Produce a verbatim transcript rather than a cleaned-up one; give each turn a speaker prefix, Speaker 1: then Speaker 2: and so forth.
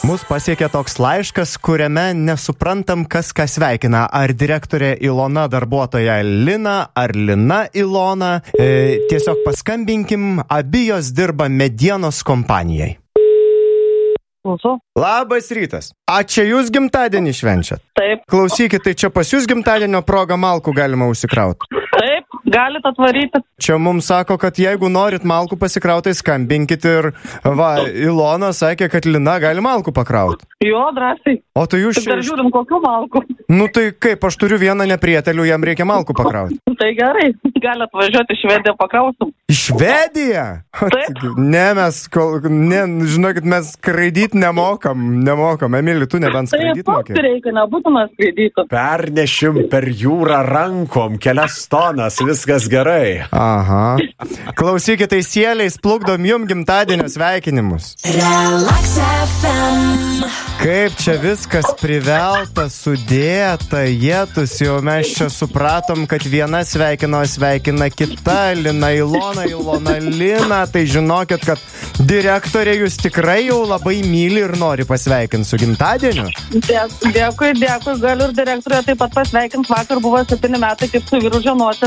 Speaker 1: Mus pasiekė toks laiškas, kuriame nesuprantam, kas ką sveikina. Ar direktorė Ilona darbuotoja Lina, ar Lina Ilona. E, tiesiog paskambinkim, abi jos dirba medienos kompanijai.
Speaker 2: Klausu.
Speaker 1: Labas rytas. A čia jūs gimtadienį švenčiat?
Speaker 2: Taip.
Speaker 1: Klausykit, tai čia pas jūs gimtadienio proga malkų galima užsikrauti?
Speaker 2: Taip, galit atvaryti.
Speaker 1: Čia mums sako, kad jeigu norit malkų pasikrauti, skambinkit ir va, Ilona sakė, kad Lina gali malkų pakrauti.
Speaker 2: Jo, drąsiai.
Speaker 1: O tai jūs
Speaker 2: Tik
Speaker 1: čia...
Speaker 2: dar žiūrim, kokių malkų.
Speaker 1: Nu tai kaip, aš turiu vieną neprietelių, jam reikia malkų pakrauti.
Speaker 2: Tai gerai, gali atvažiuoti į Švediją pakrausim.
Speaker 1: Į Švediją?
Speaker 2: Taip.
Speaker 1: Ne, mes, kol, ne, žinokit, mes skraidyt nemokam, nemokam. Emili, tu nebent
Speaker 2: Tai
Speaker 1: skraidyt
Speaker 2: toks
Speaker 1: mokė.
Speaker 2: reikia, nebūtina skraidyti.
Speaker 3: Pernešim per jūrą rankom, kelias tonas, viskas gerai.
Speaker 1: Aha. Klausykit, tai sieliais plukdom jum gimtadienio sveikinimus.
Speaker 4: Relax F M.
Speaker 1: Kaip čia viskas privelta, sudėta, jėtus, jau mes čia supratom, kad viena sveikino, sveikina kita, Lina Ilona, Ilona Lina, tai žinokit, kad direktorė jūs tikrai jau labai myli ir nori pasveikinti su gimtadieniu.
Speaker 2: Dėkui, dėkui, dėkui, galiu ir direktorė taip pat pasveikinti, vakar buvo septyni metai kaip su vyru žinoti.